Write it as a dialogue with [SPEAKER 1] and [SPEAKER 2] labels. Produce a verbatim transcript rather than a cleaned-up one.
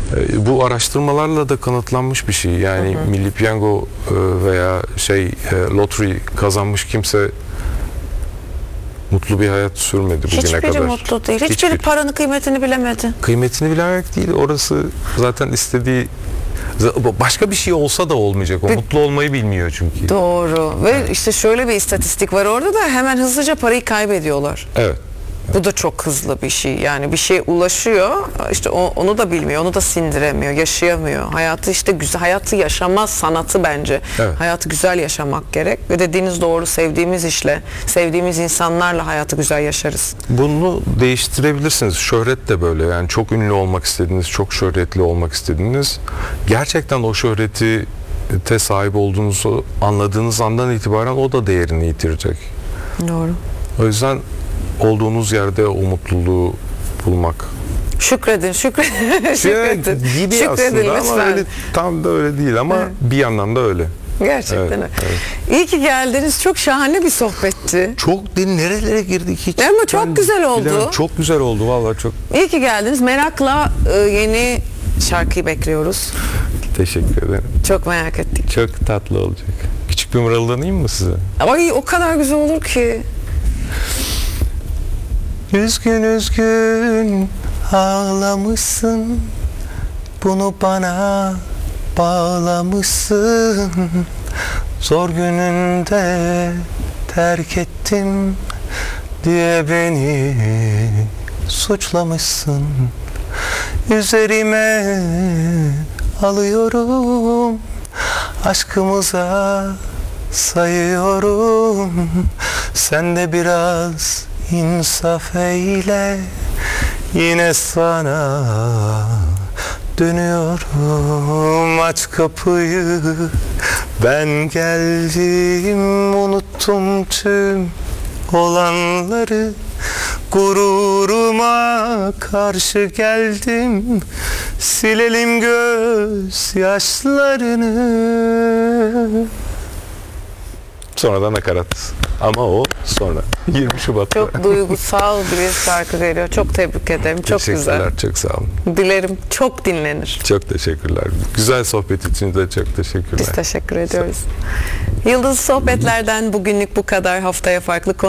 [SPEAKER 1] E, bu araştırmalarla da kanıtlanmış bir şey. Yani hı hı. Milli Piyango e, veya şey e, lottery kazanmış kimse mutlu bir hayat sürmedi bugüne
[SPEAKER 2] Hiçbiri
[SPEAKER 1] kadar.
[SPEAKER 2] Hiçbiri mutlu değil. Hiçbiri, Hiçbiri paranın kıymetini bilemedi.
[SPEAKER 1] Kıymetini bilemek değil. Orası zaten istediği başka bir şey olsa da olmayacak. O bir, mutlu olmayı bilmiyor çünkü.
[SPEAKER 2] Doğru. Ve evet. işte şöyle bir istatistik var orada da hemen hızlıca parayı kaybediyorlar.
[SPEAKER 1] Evet.
[SPEAKER 2] Bu da çok hızlı bir şey. Yani bir şeye ulaşıyor, işte o, onu da bilmiyor, onu da sindiremiyor, yaşayamıyor. Hayatı işte güzel, hayatı yaşamaz sanatı bence. Evet. Hayatı güzel yaşamak gerek ve dediğiniz doğru, sevdiğimiz işle, sevdiğimiz insanlarla hayatı güzel yaşarız.
[SPEAKER 1] Bunu değiştirebilirsiniz. Şöhret de böyle. Yani çok ünlü olmak istediğiniz, çok şöhretli olmak istediğiniz, gerçekten o şöhreti te sahip olduğunuzu anladığınız andan itibaren o da değerini yitirecek.
[SPEAKER 2] Doğru.
[SPEAKER 1] O yüzden olduğunuz yerde o mutluluğu bulmak.
[SPEAKER 2] Şükredin, şükredin. şükredin.
[SPEAKER 1] Gibi
[SPEAKER 2] şükredin
[SPEAKER 1] aslında
[SPEAKER 2] lütfen.
[SPEAKER 1] Ama öyle, tam da öyle değil ama evet. Bir yandan da öyle.
[SPEAKER 2] Gerçekten
[SPEAKER 1] evet,
[SPEAKER 2] öyle.
[SPEAKER 1] Evet.
[SPEAKER 2] İyi ki geldiniz. Çok şahane bir sohbetti.
[SPEAKER 1] Çok değil, nerelere girdik hiç.
[SPEAKER 2] Ama çok ben güzel oldu.
[SPEAKER 1] Bilemem, çok güzel oldu vallahi çok.
[SPEAKER 2] İyi ki geldiniz. Merakla e, yeni şarkıyı bekliyoruz.
[SPEAKER 1] Teşekkür ederim.
[SPEAKER 2] Çok merak ettik.
[SPEAKER 1] Çok tatlı olacak. Küçük bir mırıldanayım mı size?
[SPEAKER 2] Ama o kadar güzel olur ki.
[SPEAKER 1] Üzgün üzgün ağlamışsın, bunu bana bağlamışsın. Zor gününde terk ettim diye beni suçlamışsın. Üzerime alıyorum, aşkımıza sayıyorum. Sen de biraz İnsaf eyle, yine sana dönüyorum. Aç kapıyı, ben geldim. Unuttum tüm olanları, gururuma karşı geldim. Silelim göz yaşlarını. Sonradan nakarat. Ama o sonra. yirmi Şubat'ta.
[SPEAKER 2] Çok duygusal bir şarkı geliyor. Çok tebrik ederim. Çok güzel.
[SPEAKER 1] Teşekkürler. Çok sağ olun.
[SPEAKER 2] Dilerim çok dinlenir.
[SPEAKER 1] Çok teşekkürler. Güzel sohbet için de çok teşekkürler.
[SPEAKER 2] Biz teşekkür ediyoruz. Yıldız Sohbetler'den bugünlük bu kadar. Haftaya farklı konu.